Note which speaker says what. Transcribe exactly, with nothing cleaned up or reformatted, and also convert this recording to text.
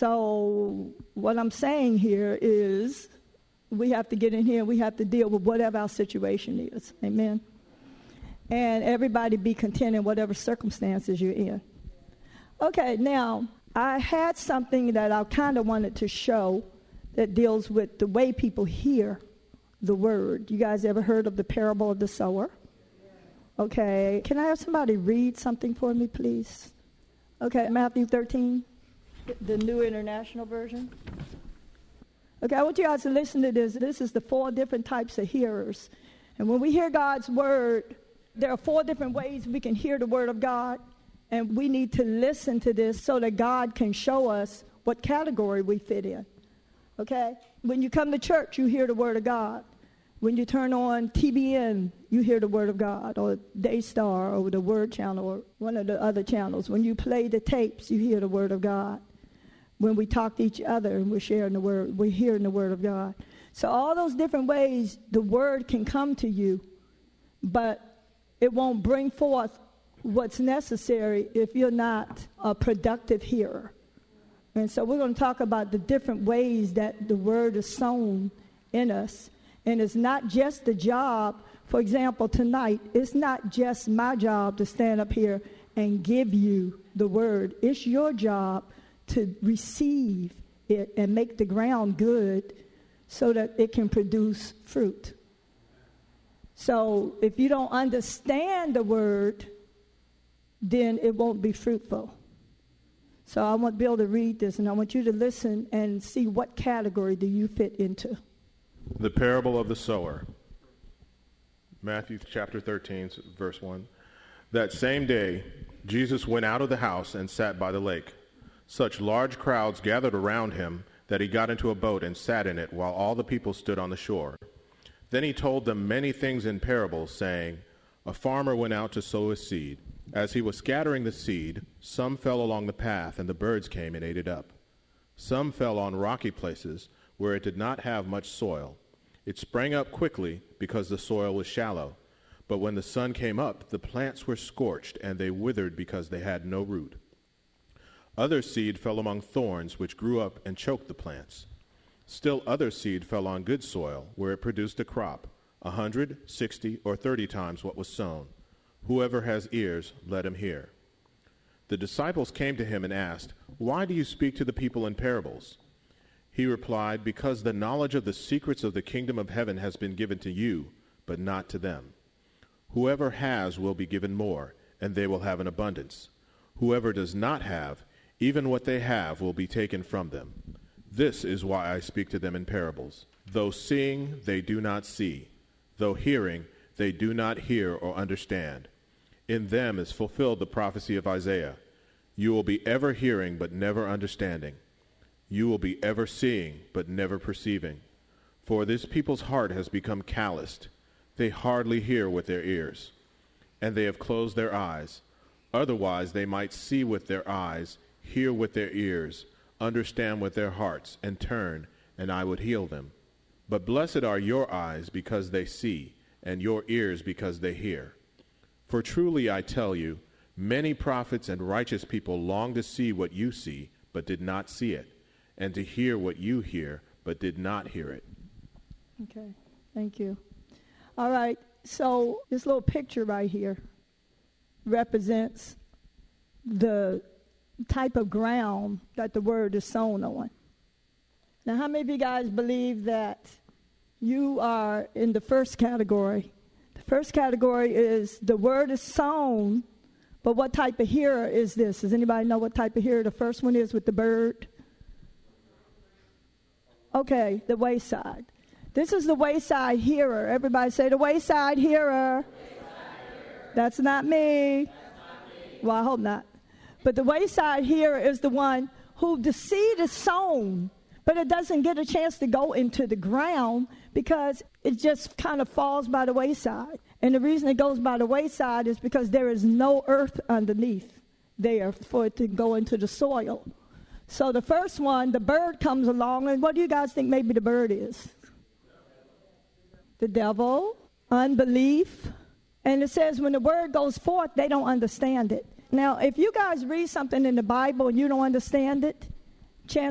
Speaker 1: So what I'm saying here is we have to get in here and we have to deal with whatever our situation is. Amen. And everybody be content in whatever circumstances you're in. Okay, now, I had something that I kind of wanted to show that deals with the way people hear the word. You guys ever heard of the parable of the sower? Okay, can I have somebody read something for me, please? Okay, Matthew thirteen, the New International Version. Okay, I want you guys to listen to this. This is the four different types of hearers. And when we hear God's word, there are four different ways we can hear the word of God. And we need to listen to this so that God can show us what category we fit in. Okay? When you come to church, you hear the word of God. When you turn on T B N, you hear the word of God, or Daystar, or the Word Channel, or one of the other channels. When you play the tapes, you hear the word of God. When we talk to each other and we're sharing the word, we're hearing the word of God. So all those different ways the word can come to you, but it won't bring forth what's necessary if you're not a productive hearer. And so we're going to talk about the different ways that the word is sown in us. And it's not just the job. For example, tonight, it's not just my job to stand up here and give you the word. It's your job to receive it and make the ground good so that it can produce fruit. So if you don't understand the word, then it won't be fruitful. So I want Bill to read this, and I want you to listen and see what category do you fit into.
Speaker 2: The parable of the sower. Matthew chapter thirteen, verse one. That same day, Jesus went out of the house and sat by the lake. Such large crowds gathered around him that he got into a boat and sat in it while all the people stood on the shore. Then he told them many things in parables, saying, A farmer went out to sow his seed. As he was scattering the seed, some fell along the path, and the birds came and ate it up. Some fell on rocky places where it did not have much soil. It sprang up quickly because the soil was shallow. But when the sun came up, the plants were scorched, and they withered because they had no root. Other seed fell among thorns, which grew up and choked the plants. Still other seed fell on good soil, where it produced a crop, a hundred, sixty, or thirty times what was sown. Whoever has ears, let him hear. The disciples came to him and asked, Why do you speak to the people in parables? He replied, Because the knowledge of the secrets of the kingdom of heaven has been given to you, but not to them. Whoever has will be given more, and they will have an abundance. Whoever does not have, even what they have will be taken from them. This is why I speak to them in parables. Though seeing, they do not see. Though hearing, they do not hear or understand. In them is fulfilled the prophecy of Isaiah. You will be ever hearing, but never understanding. You will be ever seeing, but never perceiving. For this people's heart has become calloused. They hardly hear with their ears, and they have closed their eyes. Otherwise they might see with their eyes, hear with their ears, understand with their hearts, and turn, and I would heal them. But blessed are your eyes because they see, and your ears because they hear. For truly I tell you, many prophets and righteous people long to see what you see, but did not see it, and to hear what you hear, but did not hear it.
Speaker 1: Okay, thank you. All right, so this little picture right here represents the type of ground that the word is sown on. Now, how many of you guys believe that you are in the first category? The first category is the word is sown, but what type of hearer is this? Does anybody know what type of hearer the first one is with the bird? Okay, the wayside. This is the wayside hearer. Everybody say the wayside hearer. Wayside hearer. That's not me. That's not me. Well, I hope not. But the wayside hearer is the one who the seed is sown, but it doesn't get a chance to go into the ground because it just kind of falls by the wayside. And the reason it goes by the wayside is because there is no earth underneath there for it to go into the soil. So the first one, the bird comes along, and what do you guys think maybe the bird is? The devil, unbelief. And it says when the word goes forth, they don't understand it. Now, if you guys read something in the Bible and you don't understand it,